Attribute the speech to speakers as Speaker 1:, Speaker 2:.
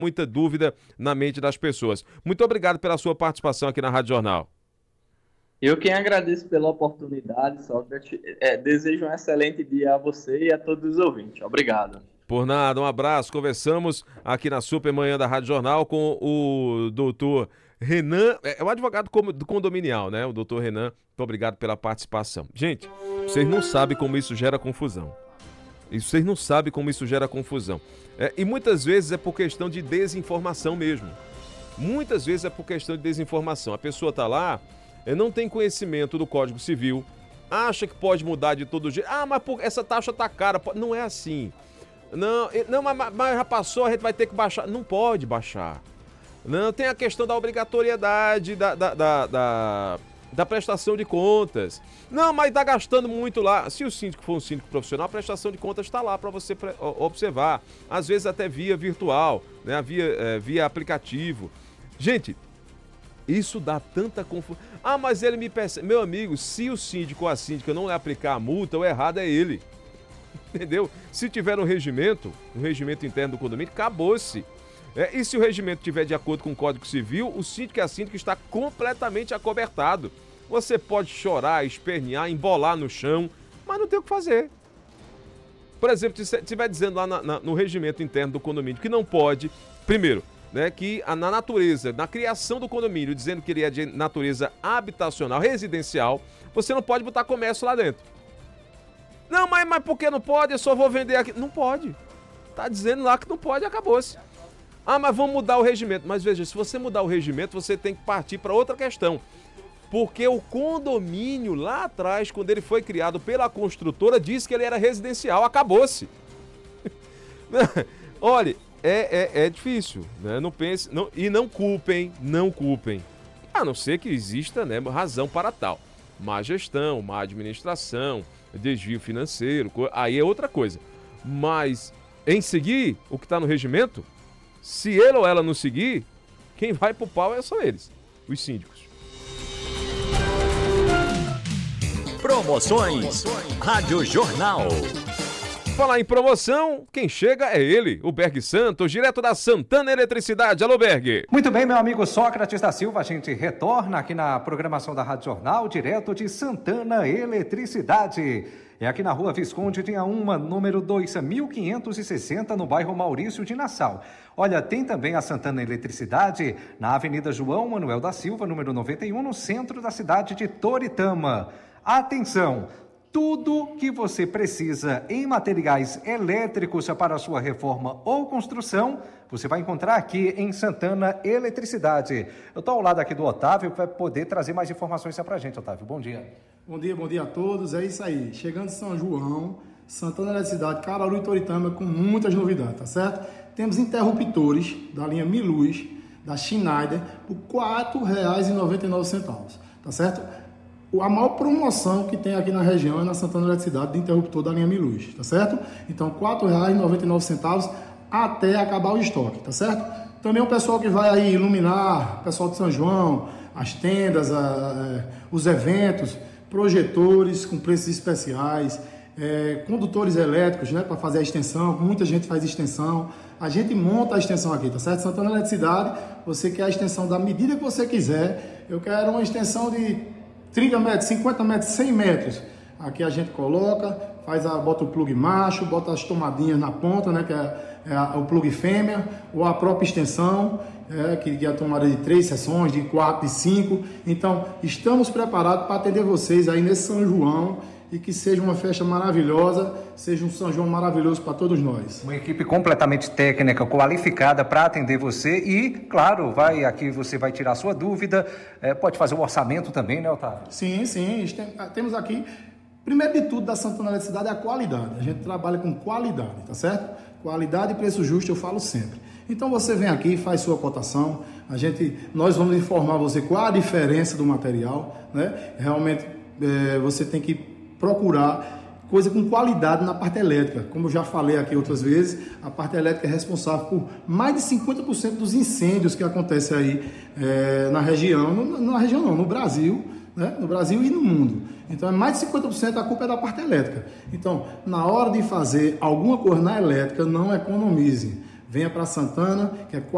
Speaker 1: muita dúvida na mente das pessoas. Muito obrigado pela sua participação aqui na Rádio Jornal.
Speaker 2: Eu quem agradeço pela oportunidade, Sócrates. Desejo um excelente dia a você e a todos os ouvintes. Obrigado.
Speaker 1: Por nada, um abraço. Conversamos aqui na Supermanhã da Rádio Jornal com o doutor Renan, é o advogado do condominial, né? O doutor Renan, muito obrigado pela participação. Gente, vocês não sabem como isso gera confusão. Vocês não sabem como isso gera confusão. E muitas vezes é por questão de desinformação mesmo. Muitas vezes é por questão de desinformação. A pessoa está lá, não tem conhecimento do Código Civil, acha que pode mudar de todo jeito. Ah, mas essa taxa tá cara. Não é assim. Não, mas já passou, a gente vai ter que baixar. Não pode baixar. Não, tem a questão da obrigatoriedade da prestação de contas. Não, mas tá gastando muito lá. Se o síndico for um síndico profissional, a prestação de contas está lá para você observar. Às vezes até via virtual, né? Via aplicativo. Gente, isso dá tanta confusão. Ah, mas ele me percebe. Meu amigo, se o síndico ou a síndica não lhe aplicar a multa, o errado é ele. Entendeu? Se tiver um regimento interno do condomínio, acabou-se. E se o regimento estiver de acordo com o Código Civil, o síndico e a síndica está completamente acobertado. Você pode chorar, espernear, embolar no chão, mas não tem o que fazer. Por exemplo, se estiver dizendo lá no regimento interno do condomínio que não pode, primeiro, né, que na natureza, na criação do condomínio, dizendo que ele é de natureza habitacional, residencial, você não pode botar comércio lá dentro. Não, mas por que não pode? Eu só vou vender aqui. Não pode. Tá dizendo lá que não pode, acabou-se. Ah, mas vamos mudar o regimento. Mas veja, se você mudar o regimento, você tem que partir para outra questão. Porque o condomínio lá atrás, quando ele foi criado pela construtora, disse que ele era residencial. Acabou-se. Olha, é difícil, né? Não pense, não culpem. A não ser que exista, né, razão para tal. Má gestão, má administração, desvio financeiro, aí é outra coisa. Mas em seguir o que está no regimento, se ele ou ela não seguir, quem vai pro pau são eles, os síndicos.
Speaker 3: Promoções Rádio Jornal.
Speaker 1: Falar em promoção, quem chega é ele, o Berg Santos, direto da Santana Eletricidade. Alô, Berg.
Speaker 4: Muito bem, meu amigo Sócrates da Silva, a gente retorna aqui na programação da Rádio Jornal, direto de Santana Eletricidade. É aqui na Rua Visconde, linha 1, número 2560, no bairro Maurício de Nassau. Olha, tem também a Santana Eletricidade na Avenida João Manuel da Silva, número 91, no centro da cidade de Toritama. Atenção! Tudo que você precisa em materiais elétricos para a sua reforma ou construção, você vai encontrar aqui em Santana Eletricidade. Eu estou ao lado aqui do Otávio, que vai poder trazer mais informações para a gente. Otávio, bom dia.
Speaker 5: Bom dia a todos. É isso aí. Chegando em São João, Santana Eletricidade, Caruaru e Toritama com muitas novidades, tá certo? Temos interruptores da linha Miluz, da Schneider, por R$ 4,99, tá certo? A maior promoção que tem aqui na região é na Santana Eletricidade de interruptor da linha Miluz, tá certo? Então, R$ 4,99 até acabar o estoque, tá certo? Também o pessoal que vai aí iluminar, o pessoal de São João, as tendas, os eventos, projetores com preços especiais, condutores elétricos, né, para fazer a extensão. Muita gente faz extensão. A gente monta a extensão aqui, tá certo? Santana Eletricidade, você quer a extensão da medida que você quiser. Eu quero uma extensão de 30 metros, 50 metros, 100 metros. Aqui a gente coloca, bota o plug macho, bota as tomadinhas na ponta, né, que é o plug fêmea, ou a própria extensão, que é a tomada de 3 seções, de 4, de 5. Então, estamos preparados para atender vocês aí nesse São João e que seja uma festa maravilhosa, seja um São João maravilhoso para todos nós.
Speaker 4: Uma equipe completamente técnica, qualificada para atender você e, claro, aqui você vai tirar sua dúvida, pode fazer o orçamento também, né, Otávio?
Speaker 5: Sim, temos aqui, primeiro de tudo da Santana Eletricidade é a qualidade, a gente trabalha com qualidade, tá certo? Qualidade e preço justo eu falo sempre. Então você vem aqui, faz sua cotação, nós vamos informar você qual a diferença do material, né? Realmente você tem que procurar coisa com qualidade na parte elétrica. Como eu já falei aqui outras vezes, a parte elétrica é responsável por mais de 50% dos incêndios que acontecem aí na região, no Brasil, né? No Brasil e no mundo. Então, é mais de 50% a culpa é da parte elétrica. Então, na hora de fazer alguma coisa na elétrica, não economize. Venha para Santana, que é